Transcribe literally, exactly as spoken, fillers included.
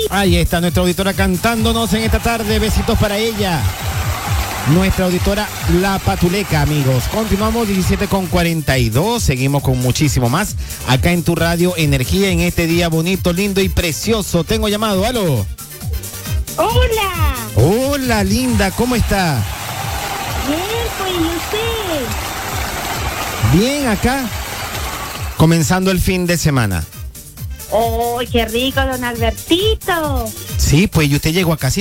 Ahí está nuestra auditora cantándonos en esta tarde. Besitos para ella. Nuestra auditora La Patuleca, amigos. Continuamos diecisiete con cuarenta y dos. Seguimos con muchísimo más acá en tu radio Energía en este día bonito, lindo y precioso. Tengo llamado, ¿aló? Hola. Hola, linda, ¿cómo está? Bien, pues, ¿y usted? Bien, acá. Comenzando el fin de semana. ¡Oh, qué rico, don Albertito! Sí, pues, y usted llegó a casa.